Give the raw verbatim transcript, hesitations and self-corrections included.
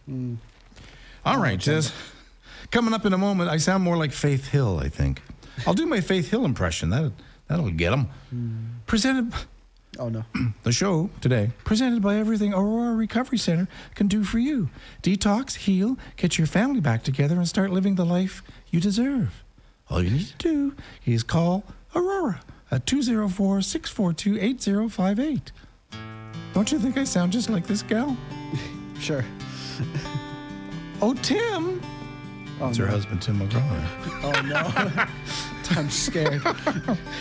Mm. All right, Jez. Coming up in a moment, I sound more like Faith Hill, I think. I'll do my Faith Hill impression. That, that'll get them. Mm. Presented... Oh, no. The show today, presented by everything Aurora Recovery Center can do for you. Detox, heal, get your family back together, and start living the life you deserve. All you need to do is call Aurora at two oh four, six four two, eight oh five eight. Don't you think I sound just like this gal? Sure. Oh, Tim. Oh, That's no. her husband, Tim McGraw. Oh, no. I'm scared.